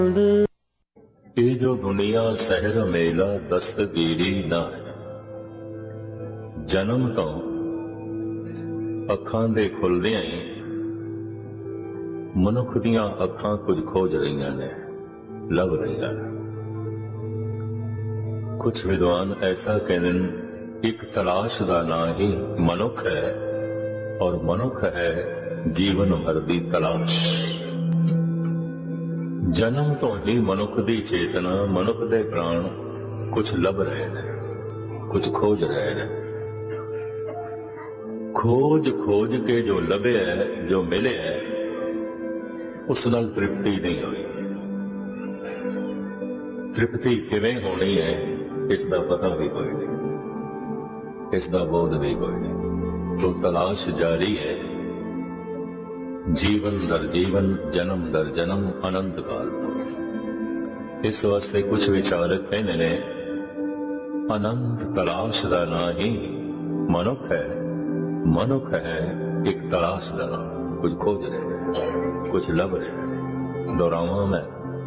ਇਹ ਜੋ ਦੁਨੀਆ ਸਹਿਰ ਮੇਲਾ ਦਸਤਗੀਰੀ ਨਾ ਹੈ। ਜਨਮ ਤੋਂ ਅੱਖਾਂ ਦੇ ਖੁੱਲ੍ਹਦਿਆਂ ਹੀ ਮਨੁੱਖ ਦੀਆਂ ਅੱਖਾਂ ਕੁਝ ਖੋਜ ਰਹੀਆਂ ਨੇ, ਲੱਭ ਰਹੀਆਂ ਨੇ। ਕੁਝ ਵਿਦਵਾਨ ਐਸਾ ਕਹਿੰਦੇ ਨੇ, ਇੱਕ ਤਲਾਸ਼ ਦਾ ਨਾਂ ਹੀ ਮਨੁੱਖ ਹੈ, ਔਰ ਮਨੁੱਖ ਹੈ ਜੀਵਨ ਭਰ ਦੀ ਤਲਾਸ਼। ਜਨਮ ਤੋਂ ਹੀ ਮਨੁੱਖ ਦੀ ਚੇਤਨਾ, ਮਨੁੱਖ ਦੇ ਪ੍ਰਾਣ ਕੁਝ ਲੱਭ ਰਹੇ ਨੇ, ਕੁਝ ਖੋਜ ਰਹੇ ਨੇ। ਖੋਜ ਕੇ ਜੋ ਲੱਭਿਆ, ਜੋ ਮਿਲਿਆ, ਉਸ ਨਾਲ ਤ੍ਰਿਪਤੀ ਨਹੀਂ ਹੋਈ। ਤ੍ਰਿਪਤੀ ਕਿਵੇਂ ਹੋਣੀ ਹੈ, ਇਸ ਦਾ ਪਤਾ ਵੀ ਕੋਈ ਨਹੀਂ, ਇਸ ਦਾ ਬੋਧ ਵੀ ਕੋਈ ਨਹੀਂ। तो तलाश जारी है, जीवन दर जीवन, जन्म दर जन्म, अनंत काल। इस वास्ते कुछ विचारक कहने ने, अनंत तलाश का ना ही मनुख है, मनुख है एक तलाश का नाम। कुछ खोज रहे, कुछ लभ रहे। दोहरावां मैं,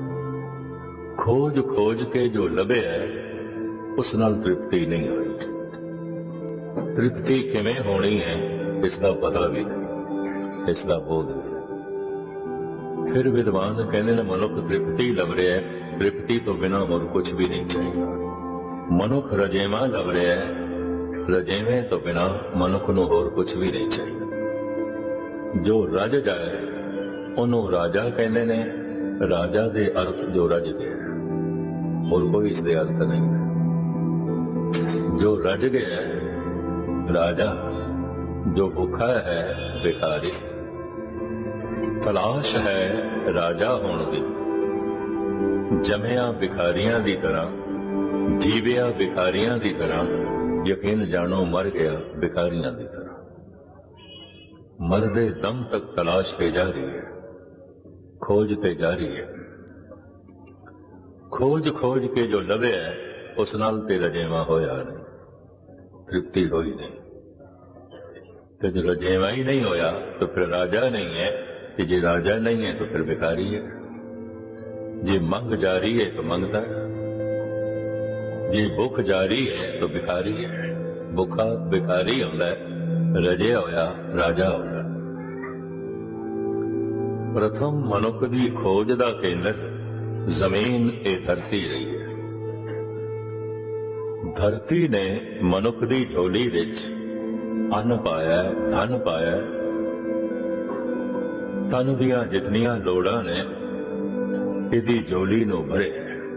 खोज के जो लभे है, उस नाल तृप्ति नहीं हुई। तृप्ति किवें होनी है, इसका पता भी नहीं, इसका बोध भी। फिर विद्वान कहते हैं, मनुख तृप्ति लभ रहा है, तृप्ति तो बिना और कुछ भी नहीं चाहिए। मनुख रजेवा लभ रहा है, रजेवे तो बिना मनुख नूं होर कुछ भी नहीं चाहिए। जो रज जाए उन्होंने राजा कहते ने। राजा दे अर्थ जो रज गया, और कोई इसके अर्थ नहीं है। जो रज गया राजा, जो भूखा है भिखारी। तलाश है राजा होने की, जमिया भिखारियां की तरह, जीविया भिखारियां की तरह। यकीन जानो मर गया भिखारियां की तरह। मरदे दम तक तलाश ते जारी है, खोज ते जारी है। खोज के जो लभे है, उस नाल ते रजेवा होया नहीं, तृप्ति हुई नहीं। तो जो रजेवा ही नहीं होया तो फिर राजा नहीं है, कि जे राजा नहीं है तो फिर भिखारी है। जे मंग जारी है तो मंगता है, जे भुख जारी है तो भिखारी है। भुखा भिखारी होता है, रजे होया राजा होता है। प्रथम मनुख की खोज का केंद्र जमीन ए धरती रही है। धरती ने मनुख की झोली विच अन्न पाया, धन पाया। तन दियां जितनियां लोड़ां ने इहदी झोली नूं भरे,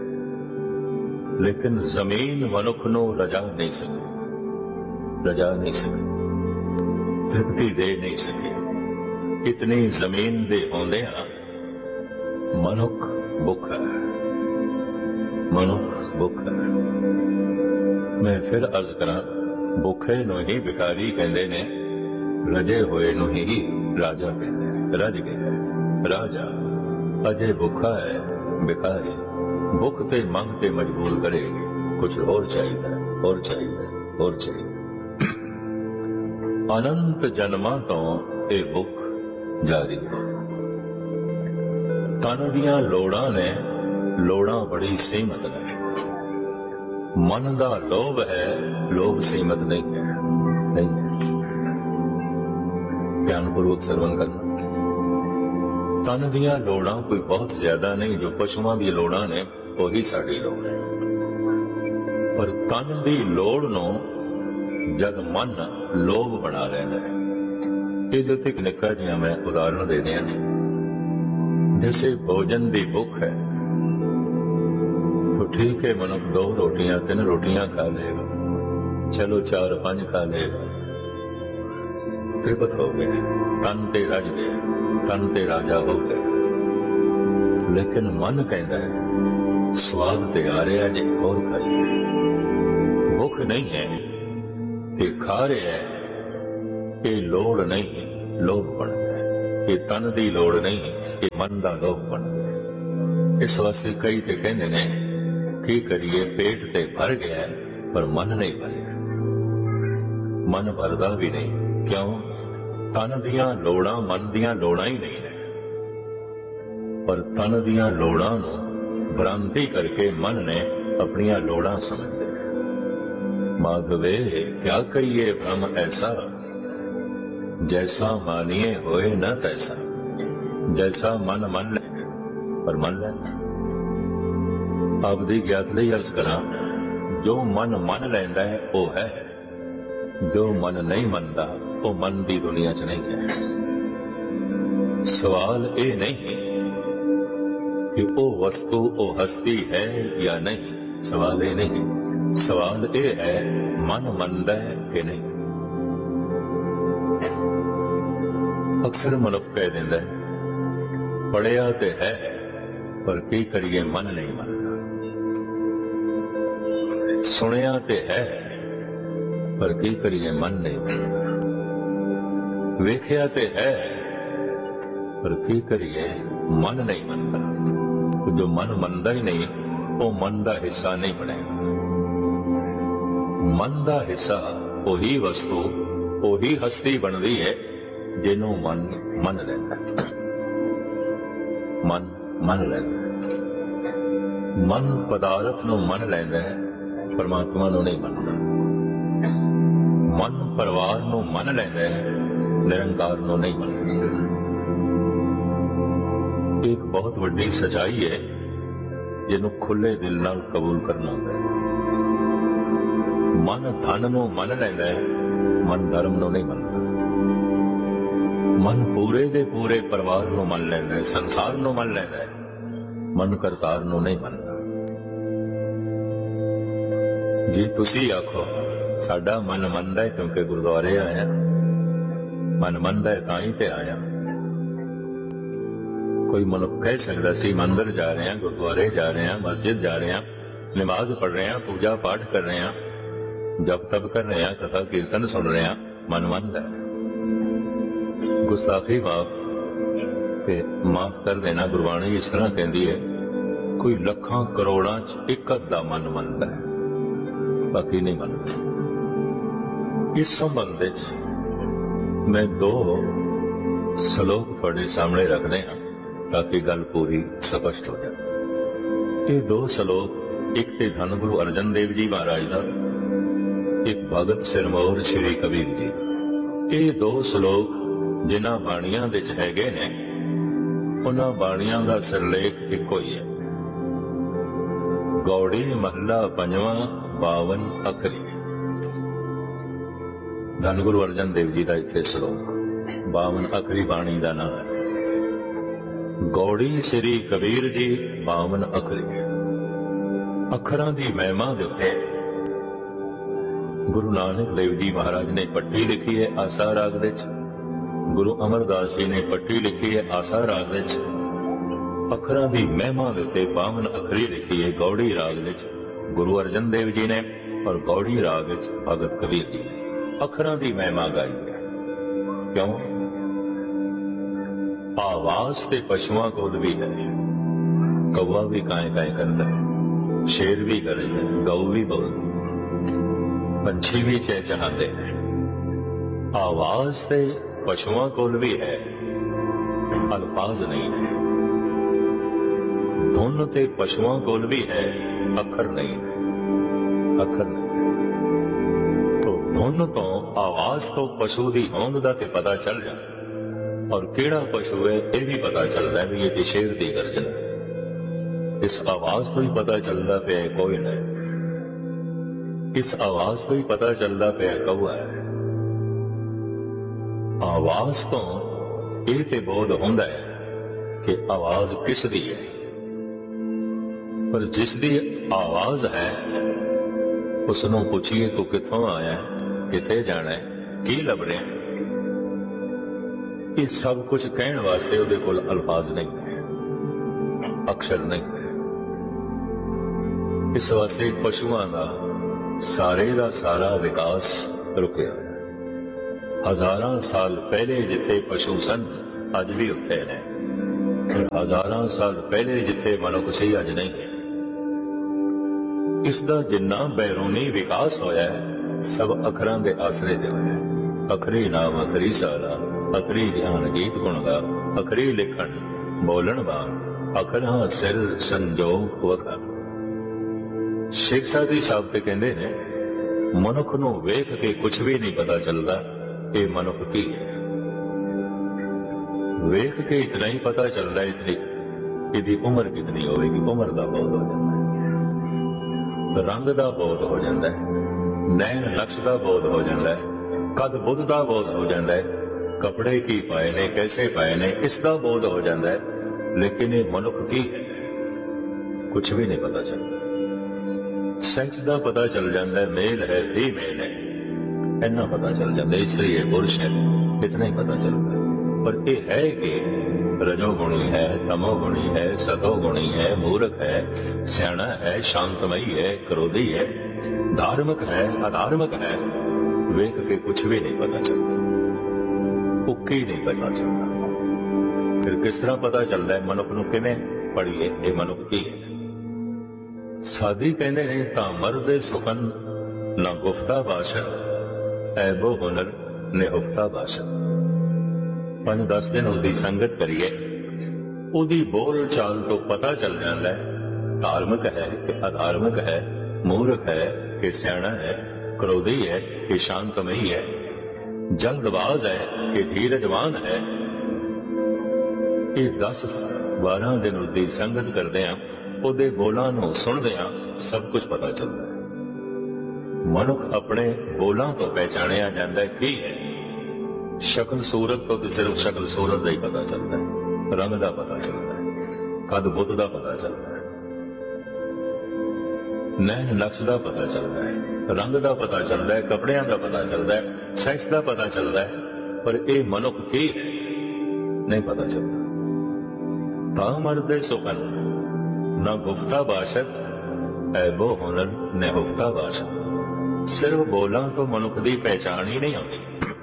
लेकिन जमीन मनुख नूं रजा नहीं सकी, रजा नहीं सकी, तृप्ति दे नहीं सकी। इतनी जमीन दे होंदियां मनुख भुखा है, मनुख भुखा है। मैं फिर अर्ज करा, भुखे नूं ही भिखारी कहंदे ने, रजे होए नूं ही राजा कहंदे ने। रज गया राजा, अजे भुखा है भिखारी। भुख ते मंग ते मजबूर करेगी, कुछ और चाहिए, और चाहिए, और चाहिए। अनंत जन्मां तो ये भुख जारी है। तन दियां लोड़ां ने, लोड़ां बड़ी सीमित ने। मन का लोभ है, लोभ सीमित नहीं है, नहीं है। ध्यानपूर्वक श्रवण करना। तन दियां लोड़ां कोई बहुत ज्यादा नहीं, जो पशुओं की लोड़ां ने वही साड़ी लोड़ है। पर तन की लोड़ नूं जद मन लोभ बना लेना है। ये एक निक्का जिहा मैं उदाहरण दे दिया। जैसे भोजन की भुख है, तो ठीक है मनुख 2 रोटियां 3 रोटियां खा लेगा, चलो 4 5 खा लेगा, तृप्त हो गए, तन ते रज गए, तन ते राजा हो गए। लेकिन मन कहता है, स्वाद ते आ रहा जी, और खाइए। भुख नहीं है, ये खा रहा है, ये लोड़ नहीं, लोभ बन गया। ये तन की लोड़ नहीं, ये मन का लोभ बन गया। इस वास्ते कई ते कहते ने, की करिए, पेट ते भर गया पर मन नहीं भरिया। मन भरदा भी नहीं, क्यों? तन दियां लोड़ां मन दियां लोड़ां ही नहीं है। पर तन दियां लोड़ां नूं भ्रांति करके मन ने अपनियां लोड़ां समझ लिया। माधवे क्या कहिए भ्रम ऐसा, जैसा मानिए होए न तैसा। जैसा मन मन ले पर मन ले। आपदी ज्ञात लई अर्ज करा, जो मन मन लैंदा है वो है, जो मन नहीं मनदा वो मन की दुनिया च नहीं है। सवाल ये नहीं कि वो वस्तु वो हस्ती है या नहीं, सवाल ये नहीं, सवाल ये है मन मनदा है कि नहीं। अक्सर मनुख कह दिंदा है पढ़िया ते है पर की करिए मन नहीं मनदा, सुनिया ते है पर की करिए मन नहीं मनदा, वेखिया ते है पर की करिए मन नहीं मनदा। जो मन मनदा ही नहीं वो मन का हिस्सा नहीं बनेगा। मन का हिस्सा वही वस्तु वही हस्ती बनती है जिन्हों मन मन लेंदा। मन मन लेंदा, मन पदार्थ नूं मन लेंदा है, परमात्मा नूं नहीं मनदा। मन परिवार नूं मन लेंदा है, निरंकार नूं नहीं मनदा। एक बहुत वड्डी सच्चाई है जिन्हों खुले दिल नाल कबूल करना होता है। मन धन नूं मन लैंदा है, मन धर्म नूं नहीं मनदा। मन पूरे दे पूरे परिवार नूं मन लैंदा है, संसार नूं मन लैंदा है, मन करतार नूं नहीं मनदा। जी तुसी आखो साडा मन मनदा है क्योंकि गुरुद्वारे आया, मन मनदा है तां ही ते आया। कोई मनुख कह सकता सी मंदिर जा रहे हैं, गुरुद्वारे जा रहे हैं, मस्जिद जा रहे हैं, नमाज पढ़ रहे हैं, पूजा पाठ कर रहे हैं, जप तप कर रहे हैं, कथा कीर्तन सुन रहे हैं, मन मनदा है। गुस्ताखी माफ कर देना, गुरबाणी इस तरह कहती है कोई लखां करोड़ां च एक अद्धा मन मनदा है, बाकी नहीं मनदा। इस संबंध मैं दो श्लोक तुहाडे सामने रखदे हां ताकि गल पूरी स्पष्ट हो जाए। ये दो श्लोक, एक ते धन गुरु अर्जन देव जी महाराज का, एक भगत सिरमौर श्री कबीर जी। ये दो श्लोक जिन्हां बाणियां दे च हैगे ने, उन्हां बाणियां दा सिरलेख इक्को ही है। गौड़ी महला पंजवां 52 अखरी। धन गुरु अर्जन देव जी का इत्थे श्लोक 52 अखरी बाणी का नाम है। गौड़ी श्री कबीर जी 52 अखरी। अखरां दी महिमा दे उत्ते गुरु नानक देव जी महाराज ने पट्टी लिखी है आसा राग दे च, गुरु अमरदास जी ने पट्टी लिखी है आसा राग दे च। अखरां दी महिमा दे उत्ते 52 अखरी लिखी है गौड़ी राग दे च गुरु अर्जन देव जी ने, और गौड़ी राग दे च भगत कबीर जी ने अखरां दी महिमा गाई है। क्यों? आवाज ते पशुआं कोल भी है, कौवा भी काए काए करता है, शेर भी करे है, गऊ भी बोलती, पंछी भी चहचहाते हैं। आवाज ते पशुआं कोल भी है, अल्फाज नहीं है। धुन ते पशुआं कोल भी है, अखर नहीं है, अखर नहीं। तो धुन तो आवाज तो पशु की होंद दा ते पता चल जाए, और केड़ा पशु है यह भी पता चलता है भी ये शेर की गर्जन है। इस आवाज तो ही पता चलता पे कोई नहीं, इस आवाज तो ही पता चलता पे कौआ है। आवाज तो ये ते बोध होंदा है कि आवाज किस दी है, पर जिसदी आवाज है उसनों पूछिए तू कित्थों आया है, किथे जाना है, की लभ रहा है। ये सब कुछ कहने वास्ते उहदे कोल अल्फाज नहीं है, अक्षर नहीं है। इस वास्ते पशुआं दा सारे दा सारा विकास रुकिया है। हजारां साल पहले जिथे पशु सन अज भी उत्थे ने, हजारां साल पहले जिथे मनुख सी अज नहीं है। इसका जिन्ना बैरूनी विकास होया है सब अखरां दे आसरे दे होया है। अखरी नाम अखरी साला, अखरी ज्ञान गीत गुण गा, अखरी लिखण बोलन वार, ਅਖਰਾਂ ਸਿਰ ਸੰਜੋਗ ਵਖਾ। ਸ਼ੇਖ ਸਾਦੀ ਸਾਹਿਬ ਤੇ ਕਹਿੰਦੇ ਨੇ ਮਨੁੱਖ ਨੂੰ ਵੇਖ ਕੇ ਕੁਝ ਵੀ ਨਹੀਂ ਪਤਾ ਚੱਲਦਾ ਇਹ ਮਨੁੱਖ ਕੀ ਹੈ। ਵੇਖ ਕੇ ਇਤਨਾ ਹੀ ਪਤਾ ਚੱਲਦਾ ਇਤਨੀ ਇਹਦੀ ਉਮਰ ਕਿਤਨੀ ਹੋਵੇਗੀ। ਉਮਰ ਦਾ ਬੋਧ ਹੋ ਜਾਂਦਾ ਹੈ, ਰੰਗ ਦਾ ਬੋਧ ਹੋ ਜਾਂਦਾ ਹੈ, ਨੈਣ ਨਕਸ਼ ਦਾ ਬੋਧ ਹੋ ਜਾਂਦਾ ਹੈ, ਕਦ ਬੁੱਧ ਦਾ ਬੋਧ ਹੋ ਜਾਂਦਾ ਹੈ, ਕੱਪੜੇ ਕੀ ਪਾਏ ਨੇ, ਕੈਸੇ ਪਾਏ ਨੇ, ਇਸ ਦਾ ਬੋਧ ਹੋ ਜਾਂਦਾ ਹੈ। ਲੇਕਿਨ ਇਹ ਮਨੁੱਖ ਕੀ ਹੈ ਕੁਝ ਵੀ ਨਹੀਂ ਪਤਾ ਚੱਲਦਾ। ਸੈਕਸ ਦਾ ਪਤਾ ਚੱਲ ਜਾਂਦਾ ਹੈ, ਮੇਲ ਹੈ ਫੀਮੇਲ ਹੈ, ਇੰਨਾ ਪਤਾ ਚੱਲ ਜਾਂਦਾ, ਇਸਤਰੀ ਹੈ ਪੁਰਸ਼ ਹੈ, ਇਤਨਾ ਹੀ ਪਤਾ ਚੱਲਦਾ। ਪਰ ਇਹ ਹੈ ਕਿ ਰਜੋਗੁਣੀ ਹੈ, ਤਮੋਗੁਣੀ ਹੈ, ਸਤੋਗੁਣੀ ਹੈ, ਮੂਰਖ ਹੈ, ਸਿਆਣਾ ਹੈ, ਸ਼ਾਂਤਮਈ ਹੈ, ਕ੍ਰੋਧੀ ਹੈ, ਧਾਰਮਿਕ ਹੈ, ਅਧਾਰਮਿਕ ਹੈ, ਵੇਖ ਕੇ ਕੁਝ ਵੀ ਨਹੀਂ ਪਤਾ ਚੱਲਦਾ, ਉੱਕੀ ਨਹੀਂ ਪਤਾ ਚੱਲਦਾ। ਫਿਰ ਕਿਸ ਤਰ੍ਹਾਂ ਪਤਾ ਚੱਲਦਾ ਹੈ ਮਨੁੱਖ ਨੂੰ? ਕਿਵੇਂ ਪੜੀਏ ਇਹ ਮਨੁੱਖ ਕੀ ਹੈ? ਸਾਦੀ ਕਹਿੰਦੇ ਨੇ ਤਾਂ ਮਰਦੇ ਸੁਖਨ ਨਾ ਗੁਫਤਾ ਭਾਸ਼ਾ ਐਬੋ ਹੁਨਰ ਨਿਹੁਫਤਾ ਭਾਸ਼ਾ। 5-10 ਦਿਨ ਉਹਦੀ ਸੰਗਤ ਕਰੀਏ, ਉਹਦੀ ਬੋਲ ਚਾਲ ਤੋਂ ਪਤਾ ਚੱਲ ਜਾਂਦਾ ਹੈ ਧਾਰਮਿਕ ਹੈ ਕਿ ਅਧਾਰਮਿਕ ਹੈ, ਮੂਰਖ ਹੈ ਕਿ ਸਿਆਣਾ ਹੈ, ਕ੍ਰੋਧੀ ਹੈ ਕਿ ਸ਼ਾਂਤਮਈ ਹੈ, ਜਲਦਬਾਜ਼ ਹੈ ਕਿ ਧੀਰਜਵਾਨ ਹੈ। ਇਹ 10-12 ਦਿਨ ਉਹਦੀ ਸੰਗਤ ਕਰਦੇ ਹਾਂ, ਉਹਦੇ ਬੋਲਾਂ ਨੂੰ ਸੁਣਦੇ ਹਾਂ, ਸਭ ਕੁਝ ਪਤਾ ਚੱਲਦਾ ਹੈ। ਮਨੁੱਖ ਆਪਣੇ ਬੋਲਾਂ ਤੋਂ ਪਹਿਚਾਣਿਆ ਜਾਂਦਾ ਹੈ ਕੀ ਹੈ। ਸ਼ਕਲ ਸੂਰਤ ਤੋਂ ਤੇ ਸਿਰਫ ਸ਼ਕਲ ਸੂਰਤ ਦਾ ਹੀ ਪਤਾ ਚੱਲਦਾ ਹੈ, ਰੰਗ ਦਾ ਪਤਾ ਚੱਲਦਾ ਹੈ, ਕਦ ਬੁੱਧ ਦਾ ਪਤਾ ਚੱਲਦਾ ਹੈ, ਨੈਣ ਨਕਸ਼ ਦਾ ਪਤਾ ਚੱਲਦਾ ਹੈ, ਰੰਗ ਦਾ ਪਤਾ ਚੱਲਦਾ ਹੈ, ਕੱਪੜਿਆਂ ਦਾ ਪਤਾ ਚੱਲਦਾ ਹੈ, ਸੈਕਸ ਦਾ ਪਤਾ ਚੱਲਦਾ ਹੈ। ਪਰ ਇਹ ਮਨੁੱਖ ਕੀ ਹੈ ਨਹੀਂ ਪਤਾ ਚੱਲਦਾ। ਤਾਂ ਮਰਦੇ ਸੁਖਨ ਨਾ ਗੁਫਤਾ ਬਾਸ਼ਤ ਐਬੋ ਹੁਨਰ ਨਿਹੁਫਤਾ ਬਾਸ਼ਤ। ਸਿਰਫ ਬੋਲਾਂ ਤੋਂ ਮਨੁੱਖ ਦੀ ਪਹਿਚਾਣ ਹੀ ਨਹੀਂ ਆਉਂਦੀ।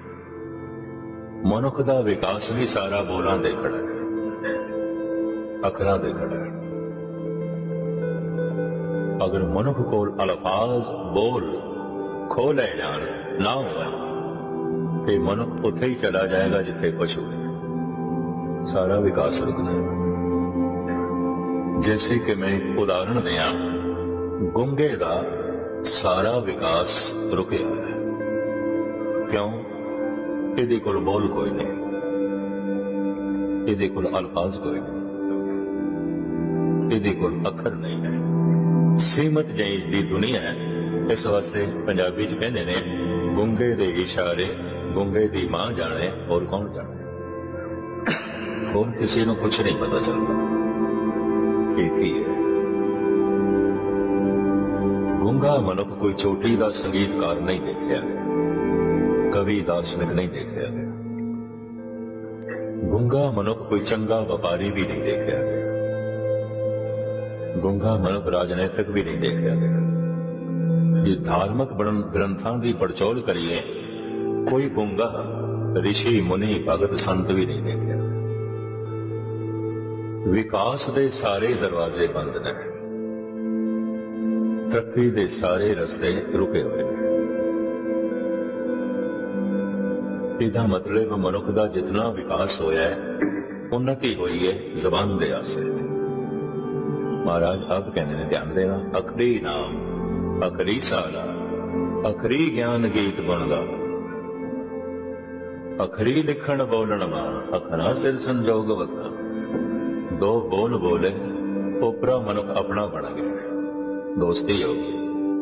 ਮਨੁੱਖ ਦਾ ਵਿਕਾਸ ਵੀ ਸਾਰਾ ਬੋਲਾਂ ਦੇ ਖੜਾ ਹੈ, ਅੱਖਰਾਂ ਦੇ ਖੜਾ ਹੈ। ਅਗਰ ਮਨੁੱਖ ਕੋਲ ਅਲਫਾਜ਼ ਬੋਲ ਖੋ ਲੈ ਜਾਣ ਨਾ ਹੋਣ ਤੇ ਮਨੁੱਖ ਉੱਥੇ ਹੀ ਚਲਾ ਜਾਏਗਾ ਜਿੱਥੇ ਪਸ਼ੂ ਹੈ, ਸਾਰਾ ਵਿਕਾਸ ਰੁਕਦਾ ਹੈ। जैसे कि मैं एक उदाहरण दिया, गुंगे का सारा विकास रुके हुआ है। क्यों? ਇਹਦੇ ਕੋਲ ਬੋਲ ਕੋਈ ਨਹੀਂ, ਇਹਦੇ ਕੋਲ ਅਲਫਾਜ਼ ਕੋਈ ਨਹੀਂ, ਇਹਦੇ ਕੋਲ ਅੱਖਰ ਨਹੀਂ ਹੈ, ਸੀਮਤ ਜਿਹੀ ਦੀ ਦੁਨੀਆ ਹੈ। ਇਸ ਵਾਸਤੇ ਪੰਜਾਬੀ 'ਚ ਕਹਿੰਦੇ ਨੇ ਗੁੰਗੇ ਦੇ ਇਸ਼ਾਰੇ ਗੁੰਗੇ ਦੀ ਮਾਂ ਜਾਣੇ, ਹੋਰ ਕੌਣ ਜਾਣੇ। ਹੋਰ ਕਿਸੇ ਨੂੰ ਕੁਛ ਨਹੀਂ ਪਤਾ ਚੱਲਦਾ ਇੱਕ ਹੀ ਹੈ। ਗੁੰਗਾ ਮਨੁੱਖ ਕੋਈ ਚੋਟੀ ਦਾ ਸੰਗੀਤਕਾਰ ਨਹੀਂ ਦੇਖਿਆ ਗਿਆ, ਕਵੀ ਦਾਰਸ਼ਨਿਕ ਨਹੀਂ ਦੇਖਿਆ ਗਿਆ। ਗੁੰਗਾ ਮਨੁੱਖ ਕੋਈ ਚੰਗਾ ਵਪਾਰੀ ਵੀ ਨਹੀਂ ਦੇਖਿਆ ਗਿਆ। ਗੁੰਗਾ ਮਨੁੱਖ ਰਾਜਨੀਤਿਕ ਵੀ ਨਹੀਂ ਦੇਖਿਆ ਗਿਆ। ਜੇ ਧਾਰਮਿਕ ਗ੍ਰੰਥਾਂ ਦੀ ਪੜਚੋਲ ਕਰੀਏ, ਕੋਈ ਗੁੰਗਾ ਰਿਸ਼ੀ ਮੁਨੀ ਭਗਤ ਸੰਤ ਵੀ ਨਹੀਂ ਦੇਖਿਆ। ਵਿਕਾਸ ਦੇ ਸਾਰੇ ਦਰਵਾਜ਼ੇ ਬੰਦ ਨੇ, ਤਰੱਕੀ ਦੇ ਸਾਰੇ ਰਸਤੇ ਰੁਕੇ ਹੋਏ ਨੇ। ਇਹਦਾ ਮਤਲਬ ਮਨੁੱਖ ਦਾ ਜਿਤਨਾ ਵਿਕਾਸ ਹੋਇਆ ਹੈ, ਉન્નਤੀ ਹੋਈ ਹੈ ਜ਼ਬਾਨ ਦੇ ਆਸਰੇ। ਮਹਾਰਾਜ ਆਪ ਕਹਿੰਦੇ ਨੇ ਧਿਆਨ ਦੇਣਾ, ਅਖਰੀ ਨਾਮ ਅਖਰੀ ਸਾਲਾ ਅਖਰੀ ਗਿਆਨ ਗੀਤ ਗੁਣਗਾ, ਅਖਰੀ ਲਿਖਣ ਬੋਲਣ ਮਾਂ ਅਖਰਾਂ ਸਿਰ ਸੰਜੋਗ ਵਖਾ। ਦੋ ਬੋਲ ਬੋਲੇ ਉਪਰਾ ਮਨੁੱਖ ਆਪਣਾ ਬਣ ਗਿਆ, ਦੋਸਤੀ ਹੋ ਗਈ।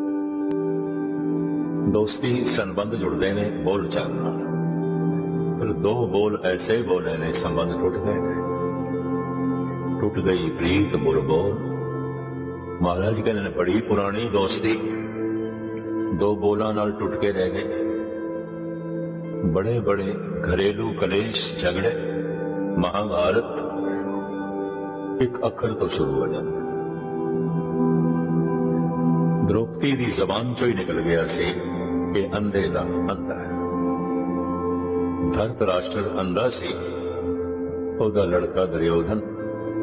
ਦੋਸਤੀ ਸੰਬੰਧ ਜੁੜਦੇ ਨੇ ਬੋਲ ਚਾਲ ਨਾਲ, ਪਰ ਦੋ ਬੋਲ ਐਸੇ ਬੋਲੇ ਨੇ ਸੰਬੰਧ ਟੁੱਟ ਗਏ। ਟੁੱਟ ਗਈ ਪ੍ਰੀਤ ਬੋਲ। ਮਹਾਰਾਜ ਕਹਿੰਦੇ ਨੇ ਬੜੀ ਪੁਰਾਣੀ ਦੋਸਤੀ ਦੋ ਬੋਲਾਂ ਨਾਲ ਟੁੱਟ ਕੇ ਰਹਿ ਗਏ। ਬੜੇ ਬੜੇ ਘਰੇਲੂ ਕਲੇਸ਼ ਝਗੜੇ ਮਹਾਭਾਰਤ ਇੱਕ ਅੱਖਰ ਤੋਂ ਸ਼ੁਰੂ ਹੋ ਜਾਂਦਾ। ਦ੍ਰੋਪਦੀ ਦੀ ਜ਼ਬਾਨ ਚੋਂ ਹੀ ਨਿਕਲ ਗਿਆ ਸੀ ਕਿ ਅੰਧੇ ਦਾ ਅੰਧਾ ਹੈ। ਧਰਤ ਰਾਸ਼ਟਰ ਅੰਧਾ ਸੀ, ਉਹਦਾ ਲੜਕਾ ਦੁਰਯੋਧਨ